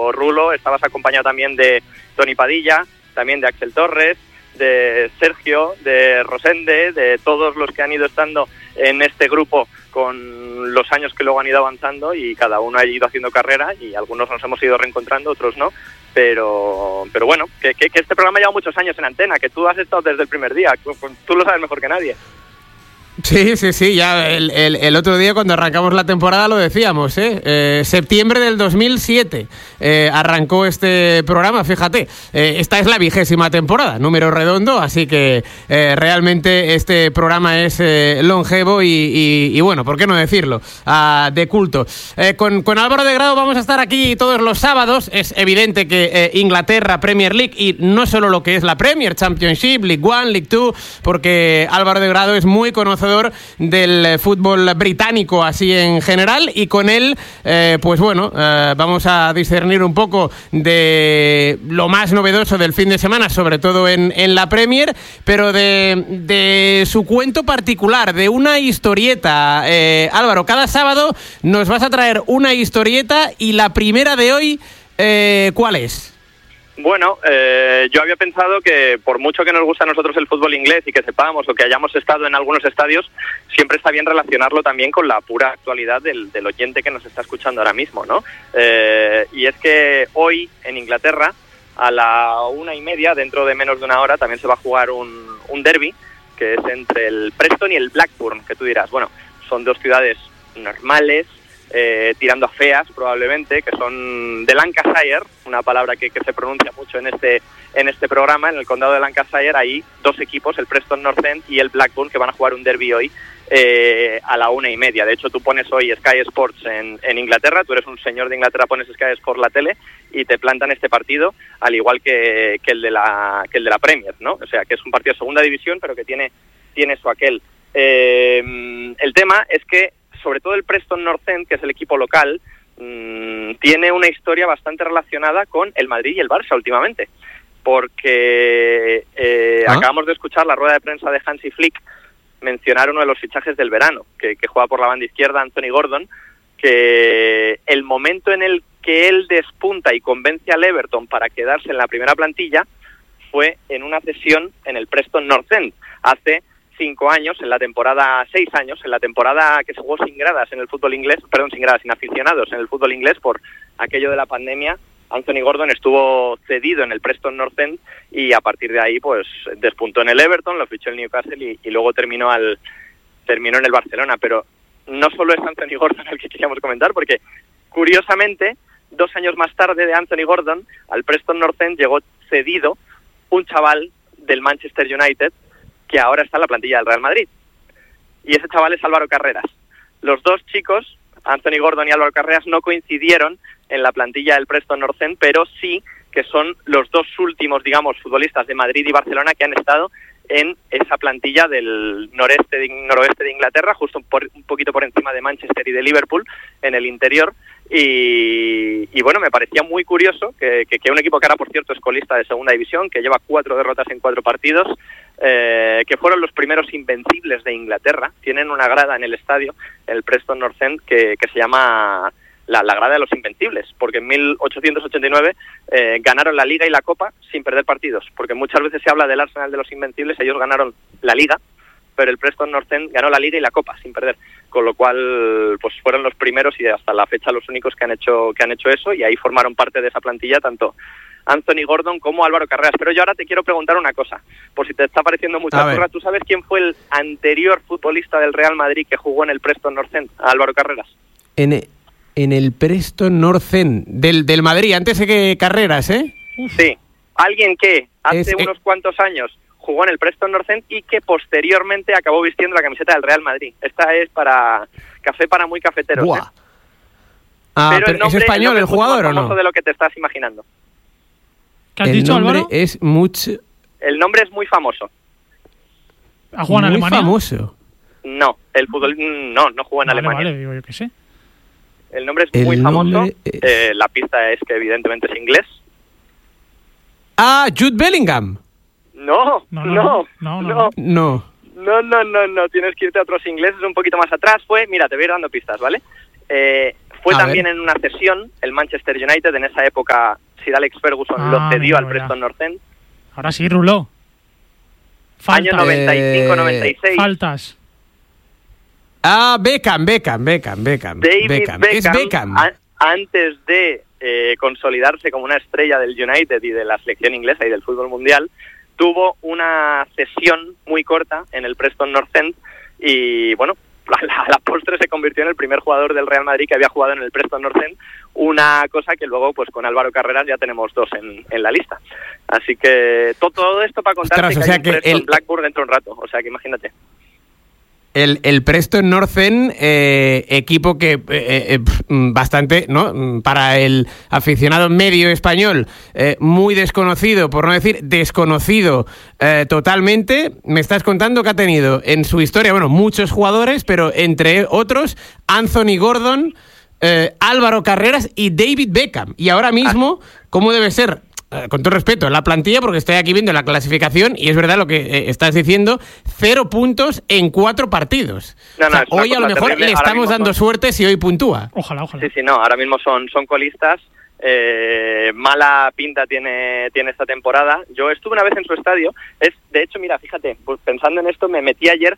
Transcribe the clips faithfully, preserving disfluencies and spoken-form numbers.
dicho Rulo, estabas acompañado también de Tony Padilla, también de Axel Torres, de Sergio, de Rosende, de todos los que han ido estando en este grupo con los años que luego han ido avanzando, y cada uno ha ido haciendo carrera y algunos nos hemos ido reencontrando, otros no, pero pero bueno, que, que, que este programa lleva muchos años en antena, que tú has estado desde el primer día, tú lo sabes mejor que nadie. Sí, sí, sí, ya el, el, el otro día cuando arrancamos la temporada lo decíamos, ¿eh? eh septiembre del dos mil siete eh, arrancó este programa, fíjate, eh, esta es la vigésima temporada, número redondo, así que eh, realmente este programa es eh, longevo y, y, y bueno, ¿por qué no decirlo? Ah, de culto. Eh, con, con Álvaro de Grado vamos a estar aquí todos los sábados, es evidente que eh, Inglaterra, Premier League, y no solo lo que es la Premier, Championship, League One, League Two, porque Álvaro de Grado es muy conocido del fútbol británico así en general, y con él eh, pues bueno, eh, vamos a discernir un poco de lo más novedoso del fin de semana, sobre todo en, en la Premier, pero de, de su cuento particular, de una historieta. eh, Álvaro, cada sábado nos vas a traer una historieta, y la primera de hoy, eh, ¿cuál es? Bueno, eh, yo había pensado que por mucho que nos gusta a nosotros el fútbol inglés y que sepamos o que hayamos estado en algunos estadios, siempre está bien relacionarlo también con la pura actualidad del, del oyente que nos está escuchando ahora mismo, ¿no? Eh, y es que hoy en Inglaterra, a la una y media, dentro de menos de una hora, también se va a jugar un, un derbi, que es entre el Preston y el Blackburn, que tú dirás, bueno, son dos ciudades normales, Eh, tirando a feas probablemente, que son de Lancashire, una palabra que, que se pronuncia mucho en este en este programa. En el condado de Lancashire hay dos equipos, el Preston North End y el Blackburn, que van a jugar un derbi hoy eh, a la una y media. De hecho, tú pones hoy Sky Sports en, en Inglaterra, tú eres un señor de Inglaterra, pones Sky Sports la tele y te plantan este partido, al igual que, que el de la que el de la Premier, ¿no? O sea, que es un partido de segunda división, pero que tiene tiene su aquel. Eh, el tema es que sobre todo el Preston North End, que es el equipo local, mmm, tiene una historia bastante relacionada con el Madrid y el Barça últimamente, porque eh, ¿Ah? acabamos de escuchar la rueda de prensa de Hansi Flick mencionar uno de los fichajes del verano, que, que juega por la banda izquierda, Anthony Gordon, que el momento en el que él despunta y convence al Everton para quedarse en la primera plantilla fue en una cesión en el Preston North End, hace cinco años, en la temporada, seis años, en la temporada que se jugó sin gradas en el fútbol inglés, perdón, sin gradas, sin aficionados en el fútbol inglés por aquello de la pandemia. Anthony Gordon estuvo cedido en el Preston North End y a partir de ahí pues despuntó en el Everton, lo fichó el Newcastle y, y luego terminó al terminó en el Barcelona. Pero no solo es Anthony Gordon el que queríamos comentar, porque curiosamente dos años más tarde de Anthony Gordon al Preston North End llegó cedido un chaval del Manchester United que ahora está en la plantilla del Real Madrid. Y ese chaval es Álvaro Carreras. Los dos chicos, Anthony Gordon y Álvaro Carreras, no coincidieron en la plantilla del Preston North End, pero sí que son los dos últimos, digamos, futbolistas de Madrid y Barcelona que han estado en esa plantilla del noreste de, noroeste de Inglaterra, justo por, un poquito por encima de Manchester y de Liverpool, en el interior. Y, y bueno, me parecía muy curioso que, que, que un equipo que ahora, por cierto, es colista de segunda división, que lleva cuatro derrotas en cuatro partidos, eh, que fueron los primeros invencibles de Inglaterra, tienen una grada en el estadio, el Preston North End, que, que se llama la, la grada de los invencibles, porque en mil ochocientos ochenta y nueve eh, ganaron la Liga y la Copa sin perder partidos, porque muchas veces se habla del Arsenal de los invencibles, ellos ganaron la Liga, pero el Preston North End ganó la Liga y la Copa sin perder, con lo cual pues fueron los primeros y hasta la fecha los únicos que han hecho que han hecho eso, y ahí formaron parte de esa plantilla tanto Anthony Gordon como Álvaro Carreras. Pero yo ahora te quiero preguntar una cosa, por si te está pareciendo mucha turra. ¿Tú sabes quién fue el anterior futbolista del Real Madrid que jugó en el Preston North End? Álvaro Carreras. En, en el Preston North End del, del Madrid, antes de que Carreras, ¿eh? Sí, alguien que hace es, unos eh... cuantos años jugó en el Preston North End y que posteriormente acabó vistiendo la camiseta del Real Madrid. Esta es para café para muy cafeteros. ¿eh? Ah, pero, pero nombre, ¿es español el, el jugador o no? De lo que te estás imaginando. ¿Qué has el dicho, nombre Álvaro? Es mucho... El nombre es muy famoso. ¿Ha jugado en muy Alemania? famoso. No, el fútbol no, no jugó en vale, Alemania. Vale, digo yo que sé. El nombre es el muy famoso. Es... Eh, la pista es que evidentemente es inglés. Ah, Jude Bellingham. No, no, no, no, no, no, no, no, no, no, no, tienes que irte a otros ingleses un poquito más atrás. Fue, mira, te voy a ir dando pistas, ¿vale? Eh, Fue A también ver. en una cesión, el Manchester United, en esa época Sir Alex Ferguson Ah, lo cedió mira, al mira. Preston North End. Ahora sí, Ruló. Año Faltas. noventa y cinco noventa y seis. Faltas. Ah, Beckham, Beckham, Beckham, Beckham. David Beckham. Beckham, Es Beckham. a- antes de eh, consolidarse como una estrella del United y de la selección inglesa y del fútbol mundial, tuvo una cesión muy corta en el Preston North End y, bueno, a la, a la postre se convirtió en el primer jugador del Real Madrid que había jugado en el Preston North End, una cosa que luego, pues con Álvaro Carreras ya tenemos dos en, en la lista. Así que to, todo esto para contarte Ostras, o que sea hay un que Preston el- Blackburn dentro de un rato, o sea que imagínate. El, el Preston North End, eh, equipo que eh, eh, pf, bastante, ¿no? Para el aficionado medio español, eh, muy desconocido, por no decir desconocido eh, totalmente. Me estás contando que ha tenido en su historia, bueno, muchos jugadores, pero entre otros, Anthony Gordon, eh, Álvaro Carreras y David Beckham. Y ahora mismo, ¿cómo debe ser? Eh, con todo respeto, la plantilla, porque estoy aquí viendo la clasificación y es verdad lo que eh, estás diciendo, cero puntos en cuatro partidos. No, no, O sea, es una hoy a lo cosa mejor terrible. le Ahora estamos mismo dando son- suerte si hoy puntúa. Ojalá, ojalá. Sí, sí, no, ahora mismo son, son colistas. Eh, mala pinta tiene, tiene esta temporada. Yo estuve una vez en su estadio. Es, de hecho, mira, fíjate, pues pensando en esto, me metí ayer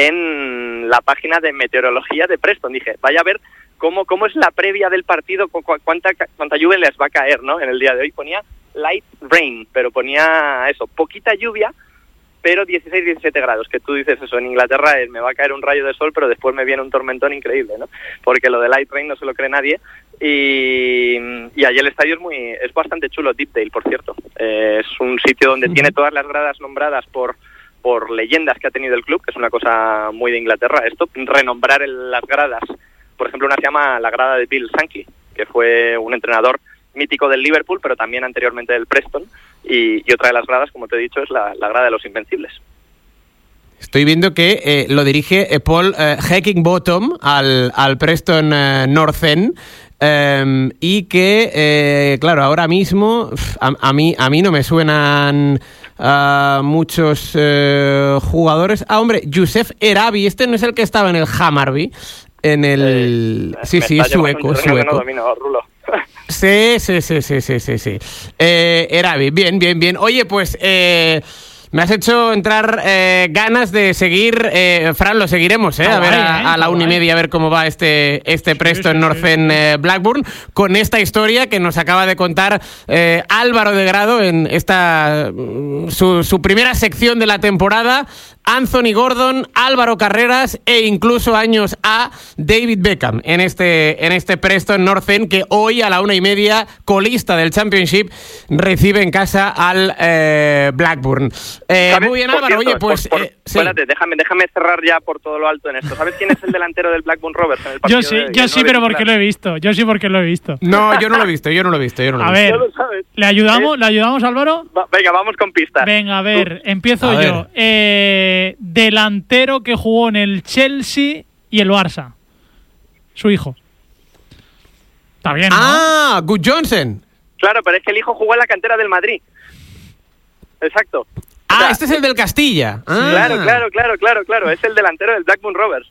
en la página de meteorología de Preston. Dije, vaya a ver cómo, cómo es la previa del partido, cu- cu- cuánta, cuánta lluvia les va a caer, ¿no? En el día de hoy ponía light rain, pero ponía eso, poquita lluvia, pero dieciséis diecisiete grados, que tú dices eso, en Inglaterra eh, me va a caer un rayo de sol, pero después me viene un tormentón increíble, ¿no? Porque lo de light rain no se lo cree nadie. Y, y allí el estadio es muy es bastante chulo, Deepdale, por cierto. Eh, es un sitio donde tiene todas las gradas nombradas por por leyendas que ha tenido el club, que es una cosa muy de Inglaterra. Esto, renombrar el- las gradas. Por ejemplo, una se llama la grada de Bill Shankly, que fue un entrenador mítico del Liverpool, pero también anteriormente del Preston. Y, y otra de las gradas, como te he dicho, es la, la grada de los Invencibles. Estoy viendo que eh, lo dirige eh, Paul eh, Heckingbottom al, al Preston eh, North End. Eh, y que, eh, claro, ahora mismo pf, a, a, mí, a mí no me suenan uh, muchos eh, jugadores. Ah, hombre, Youssef Erabi, este no es el que estaba en el Hammarby, en el... Eh, sí, me sí, está llevando sueco, un terreno que sueco. no domino, Rulo. Sí, sí, sí, sí, sí, sí, sí. Eh, Erabi, bien, bien, bien. Oye, pues eh, me has hecho entrar eh, ganas de seguir. Eh, Fran, lo seguiremos, ¿eh? Está A ver guay, a, ¿eh? a la Está una y guay. media a ver cómo va este, este Preston sí, North sí, End sí. eh, Blackburn con esta historia que nos acaba de contar eh, Álvaro de Grado en esta mm, su, su primera sección de la temporada. Anthony Gordon, Álvaro Carreras e incluso años a David Beckham en este, en este Preston North End que hoy a la una y media, colista del Championship, recibe en casa al eh, Blackburn. Eh, ¿Sabes? muy bien, Por Álvaro. cierto, Oye, pues... por- por- eh, sí. Espérate, déjame, déjame cerrar ya por todo lo alto en esto. ¿Sabes quién es el delantero del Blackburn Rovers en el partido Yo sí, de- yo el sí, nueve pero porque titular? lo he visto. Yo sí porque lo he visto. No, yo no lo he visto, yo no lo he visto, yo no lo he A visto. ver, Ya lo sabes. ¿le ayudamos? ¿Le ayudamos, Álvaro? Va- venga, vamos con pistas. Venga, a ver, empiezo A yo. ver. Eh, delantero que jugó en el Chelsea y el Barça. Su hijo. Está bien, ¿no? Ah, Good Johnson. Claro, pero es que el hijo jugó en la cantera del Madrid. Exacto. Ah, O sea, este es el del Castilla. Ah. Claro, claro, claro, claro, claro. Es el delantero del Blackburn Rovers.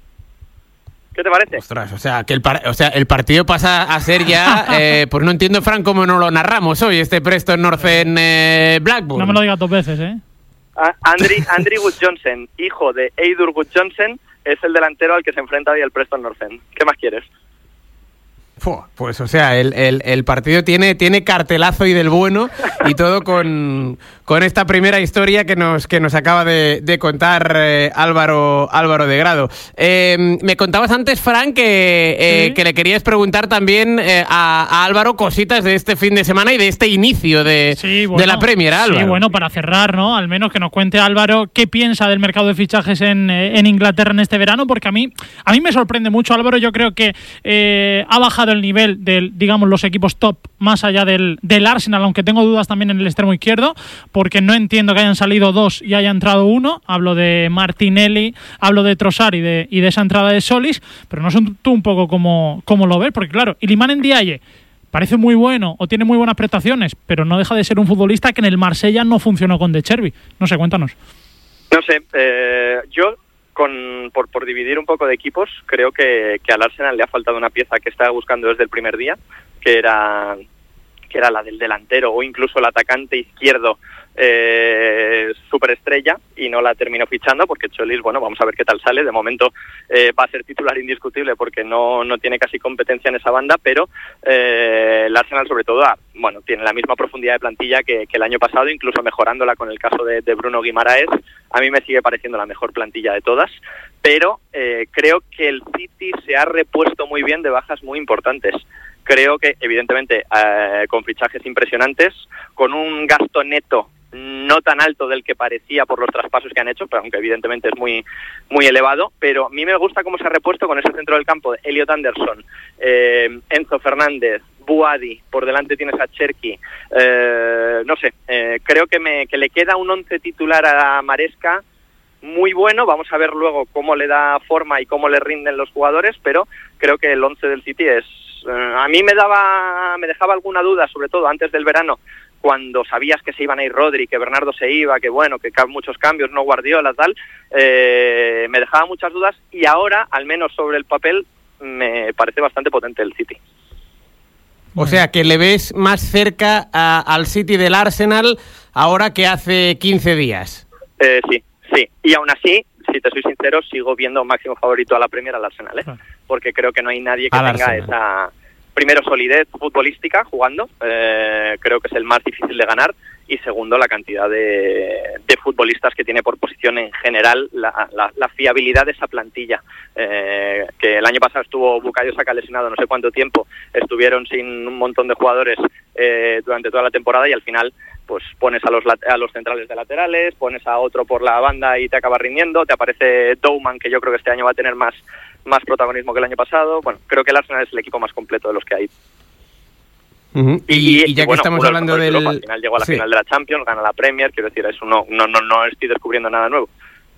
¿Qué te parece? Ostras, o sea, que el, par- o sea, el partido pasa a ser ya... eh, pues no entiendo, Fran, cómo no lo narramos hoy, este Preston North End eh, Blackburn. No me lo digas dos veces, ¿eh? Ah, Andrew, Andrew Wood Johnson, hijo de Eidur Wood Johnson, es el delantero al que se enfrenta hoy el Preston North End. ¿Qué más quieres? Fua, pues, o sea, el, el, el partido tiene, tiene cartelazo y del bueno y todo con, con esta primera historia que nos, que nos acaba de, de contar eh, Álvaro, Álvaro de Grado. Eh, me contabas antes, Fran, que, eh, Sí. que le querías preguntar también eh, a, a Álvaro cositas de este fin de semana y de este inicio de, Sí, bueno, de la Premier, Álvaro. Sí, bueno, para cerrar, ¿no? Al menos que nos cuente Álvaro qué piensa del mercado de fichajes en, eh, en Inglaterra en este verano, porque a mí, a mí me sorprende mucho, Álvaro. Yo creo que eh, ha bajado el nivel de, digamos, los equipos top más allá del, del Arsenal, aunque tengo dudas también en el extremo izquierdo, porque no entiendo que hayan salido dos y haya entrado uno. Hablo de Martinelli, hablo de Trossard y de, y de esa entrada de Solis, pero no sé tú un poco cómo, cómo lo ves, porque claro, Iliman Ndiaye parece muy bueno o tiene muy buenas prestaciones, pero no deja de ser un futbolista que en el Marsella no funcionó con De Chervi. No sé, cuéntanos. No sé, eh, yo con por, por dividir un poco de equipos, creo que, que al Arsenal le ha faltado una pieza que estaba buscando desde el primer día, que era que era la del delantero o incluso el atacante izquierdo eh, superestrella, y no la terminó fichando porque Txolis, bueno, vamos a ver qué tal sale. De momento eh, va a ser titular indiscutible porque no, no tiene casi competencia en esa banda, pero eh, el Arsenal sobre todo ah, bueno, tiene la misma profundidad de plantilla que, que el año pasado, incluso mejorándola con el caso de, de Bruno Guimaraes. A mí me sigue pareciendo la mejor plantilla de todas, pero eh, creo que el City se ha repuesto muy bien de bajas muy importantes. Creo que, evidentemente, eh, con fichajes impresionantes, con un gasto neto no tan alto del que parecía por los traspasos que han hecho, pero aunque evidentemente es muy muy elevado, pero a mí me gusta cómo se ha repuesto con ese centro del campo de Elliot Anderson, eh, Enzo Fernández, Buadi, por delante tienes a Cherki, eh, no sé, eh, creo que, me, que le queda un once titular a Maresca muy bueno. Vamos a ver luego cómo le da forma y cómo le rinden los jugadores, pero creo que el once del City es... Eh, a mí me daba, me dejaba alguna duda, sobre todo antes del verano, cuando sabías que se iban a ir Rodri, que Bernardo se iba, que bueno, que muchos cambios, no Guardiola, tal, eh, me dejaba muchas dudas, y ahora, al menos sobre el papel, me parece bastante potente el City. O sea, que le ves más cerca a, al City del Arsenal ahora que hace quince días. Eh, sí, sí, y aún así, si te soy sincero, sigo viendo máximo favorito a la Premier al Arsenal, ¿eh? Porque creo que no hay nadie que al tenga Arsenal. esa... Primero, solidez futbolística jugando, eh, creo que es el más difícil de ganar, y segundo, la cantidad de, de futbolistas que tiene por posición en general, la, la, la fiabilidad de esa plantilla, eh, que el año pasado estuvo Bukayo Saka lesionado no sé cuánto tiempo, estuvieron sin un montón de jugadores eh, durante toda la temporada, y al final pues pones a los a los centrales de laterales, pones a otro por la banda y te acaba rindiendo, te aparece Douman, que yo creo que este año va a tener más más protagonismo que el año pasado. Bueno, creo que el Arsenal es el equipo más completo de los que hay. Uh-huh. Y, y, y ya y, que bueno, estamos hablando del... Europa, al final llegó a la sí. final de la Champions, gana la Premier, quiero decir, eso no, no, no, no estoy descubriendo nada nuevo.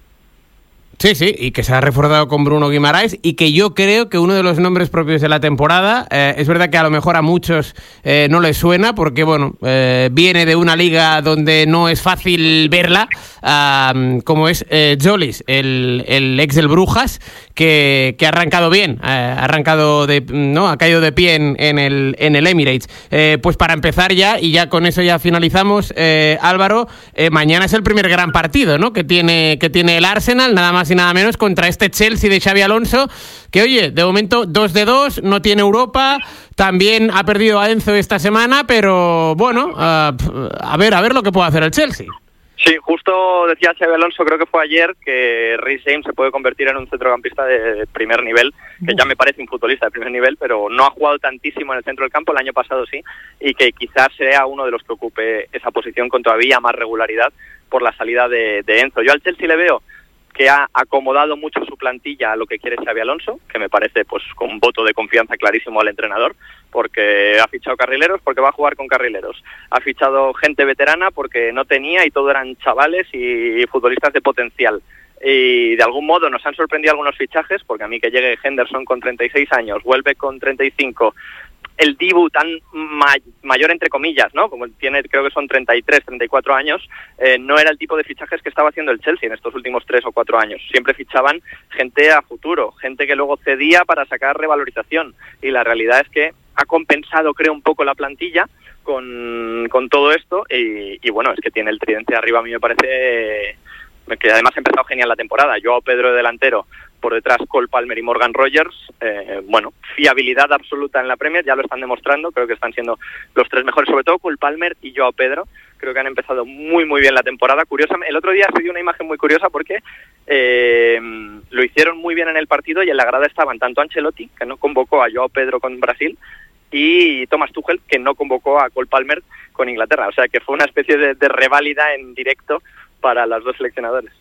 Sí, sí, y que se ha reforzado con Bruno Guimaraes, y que yo creo que uno de los nombres propios de la temporada, eh, es verdad que a lo mejor a muchos eh, no les suena, porque bueno, eh, viene de una liga donde no es fácil verla, uh, como es eh, Txolis, el, el ex del Brujas, que, que ha arrancado bien, eh, ha arrancado de, no, ha caído de pie en, en el en el Emirates. Eh, pues para empezar ya, y ya con eso ya finalizamos, eh, Álvaro, eh, mañana es el primer gran partido, ¿no?, que tiene que tiene el Arsenal, nada más y nada menos, contra este Chelsea de Xabi Alonso, que oye, de momento dos de dos, no tiene Europa, también ha perdido a Enzo esta semana, pero bueno, uh, a ver, a ver lo que puede hacer el Chelsea. Sí, justo decía Xabi Alonso, creo que fue ayer, que Reece James se puede convertir en un centrocampista de primer nivel, que ya me parece un futbolista de primer nivel, pero no ha jugado tantísimo en el centro del campo, el año pasado sí, y que quizás sea uno de los que ocupe esa posición con todavía más regularidad por la salida de, de Enzo. Yo al Chelsea le veo que ha acomodado mucho su plantilla a lo que quiere Xabi Alonso, que me parece pues con un voto de confianza clarísimo al entrenador, porque ha fichado carrileros, porque va a jugar con carrileros, ha fichado gente veterana porque no tenía y todo eran chavales y futbolistas de potencial. Y de algún modo nos han sorprendido algunos fichajes, porque a mí que llegue Henderson con treinta y seis años, vuelve con treinta y cinco, el Dibu tan ma- mayor entre comillas, ¿no? Como tiene, creo que son treinta y tres, treinta y cuatro años, eh, no era el tipo de fichajes que estaba haciendo el Chelsea en estos últimos tres o cuatro años. Siempre fichaban gente a futuro, gente que luego cedía para sacar revalorización, y la realidad es que ha compensado, creo, un poco la plantilla con, con todo esto, y, y bueno, es que tiene el tridente arriba, a mí me parece que además ha empezado genial la temporada. Joao Pedro de delantero, por detrás Cole Palmer y Morgan Rogers, eh, bueno, fiabilidad absoluta en la Premier, ya lo están demostrando, creo que están siendo los tres mejores, sobre todo Cole Palmer y Joao Pedro, creo que han empezado muy muy bien la temporada. Curiosamente, el otro día se dio una imagen muy curiosa porque eh, lo hicieron muy bien en el partido, y en la grada estaban tanto Ancelotti, que no convocó a Joao Pedro con Brasil, y Thomas Tuchel, que no convocó a Cole Palmer con Inglaterra, o sea que fue una especie de, de reválida en directo para los dos seleccionadores.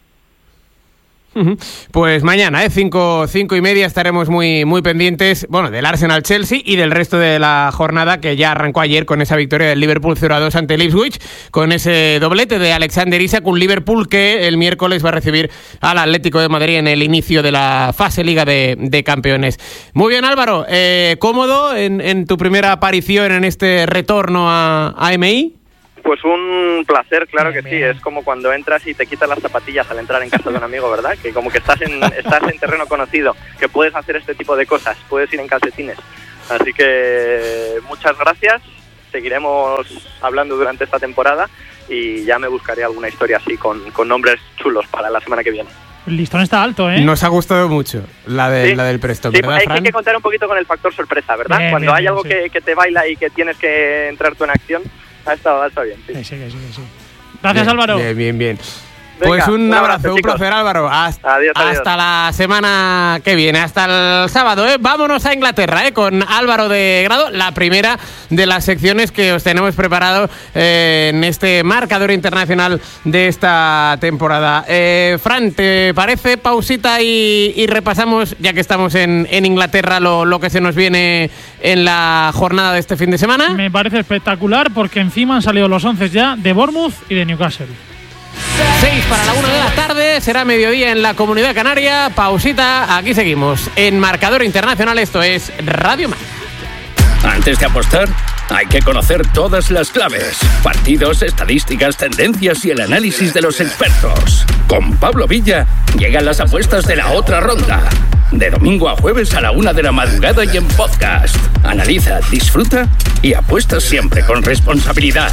Pues mañana, ¿eh? Cinco, cinco y media, estaremos muy, muy pendientes, bueno, del Arsenal-Chelsea y del resto de la jornada, que ya arrancó ayer con esa victoria del Liverpool cero a dos ante el Ipswich, con ese doblete de Alexander Isak, un Liverpool que el miércoles va a recibir al Atlético de Madrid en el inicio de la fase Liga de, de Campeones. Muy bien, Álvaro, eh, ¿cómodo en, en tu primera aparición en este retorno a, a M I? Pues un placer, claro bien, que bien. sí. Es como cuando entras y te quitas las zapatillas al entrar en casa de un amigo, ¿verdad? Que como que estás en, estás en terreno conocido, que puedes hacer este tipo de cosas, puedes ir en calcetines. Así que muchas gracias. Seguiremos hablando durante esta temporada y ya me buscaré alguna historia así con, con nombres chulos para la semana que viene. El listón está alto, ¿eh? Nos ha gustado mucho la, de, Sí. la del Preston, Sí, ¿verdad, hay, Fran? hay que contar un poquito con el factor sorpresa, ¿verdad? Bien, Cuando bien, hay bien, algo sí. que, que te baila y que tienes que entrar tú en acción, ha estado, ha estado bien. Sí. Que sí, que sí, que sí. Gracias, Bien, Álvaro. Bien, bien, bien. Venga, Pues un, un abrazo, abrazo, un chicos. placer, Álvaro. Hasta, Adiós, adiós. hasta la semana que viene, hasta el sábado, ¿eh? Vámonos a Inglaterra, ¿eh? Con Álvaro de Grado, la primera de las secciones que os tenemos preparado eh, en este marcador internacional de esta temporada. Eh, Fran, ¿te parece pausita y, y repasamos, ya que estamos en, en Inglaterra, lo, lo que se nos viene en la jornada de este fin de semana? Me parece espectacular porque encima han salido los once ya de Bournemouth y de Newcastle. seis para la una de la tarde, será mediodía en la Comunidad Canaria. Pausita, aquí seguimos en Marcador Internacional. Esto es Radio Marca. Antes de apostar, hay que conocer todas las claves, partidos, estadísticas, tendencias y el análisis de los expertos. Con Pablo Villa llegan las apuestas de la otra ronda. De domingo a jueves a la una de la madrugada y en podcast. Analiza, disfruta y apuesta siempre con responsabilidad.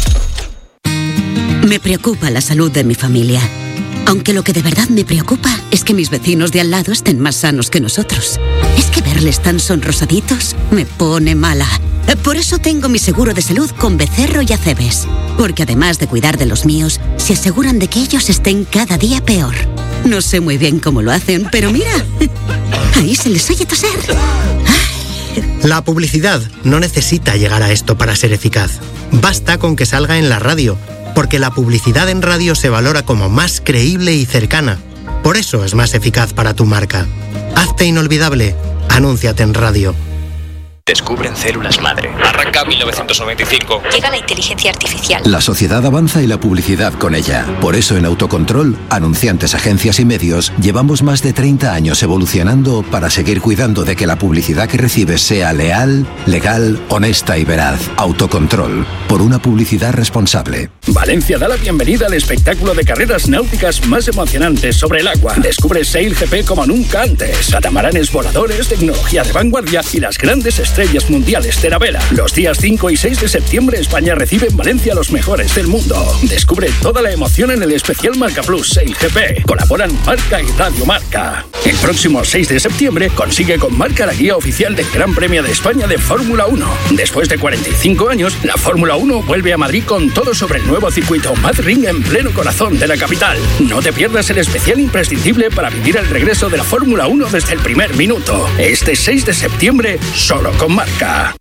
Me preocupa la salud de mi familia. Aunque lo que de verdad me preocupa es que mis vecinos de al lado estén más sanos que nosotros. Es que verles tan sonrosaditos me pone mala. Por eso tengo mi seguro de salud con Becerro y Acebes. Porque además de cuidar de los míos, se aseguran de que ellos estén cada día peor. No sé muy bien cómo lo hacen, pero mira, ahí se les oye toser. La publicidad no necesita llegar a esto para ser eficaz. Basta con que salga en la radio, porque la publicidad en radio se valora como más creíble y cercana. Por eso es más eficaz para tu marca. Hazte inolvidable. Anúnciate en radio. Descubren células madre. Arranca mil novecientos noventa y cinco. Llega la inteligencia artificial. La sociedad avanza y la publicidad con ella. Por eso en Autocontrol, anunciantes, agencias y medios, llevamos más de treinta años evolucionando para seguir cuidando de que la publicidad que recibes sea leal, legal, honesta y veraz. Autocontrol, por una publicidad responsable. Valencia da la bienvenida al espectáculo de carreras náuticas más emocionantes sobre el agua. Descubre Sail G P como nunca antes. Catamaranes voladores, tecnología de vanguardia y las grandes estrellas mundiales de la vela. Los días cinco y seis de septiembre España recibe en Valencia a los mejores del mundo. Descubre toda la emoción en el especial Marca Plus Sail G P. Colaboran Marca y Radio Marca. El próximo seis de septiembre consigue con Marca la guía oficial del Gran Premio de España de Fórmula uno. Después de cuarenta y cinco años, la Fórmula uno vuelve a Madrid con todo sobre el nuevo circuito Mad Ring en pleno corazón de la capital. No te pierdas el especial imprescindible para vivir el regreso de la Fórmula uno desde el primer minuto. Este seis de septiembre, solo con Marca.